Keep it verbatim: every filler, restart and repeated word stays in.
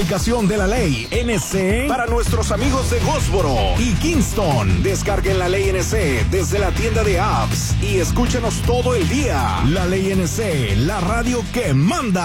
Aplicación de la ley N C para nuestros amigos de Goldsboro y Kingston. Descarguen la ley N C desde la tienda de apps y escúchenos todo el día. La ley N C, la radio que manda.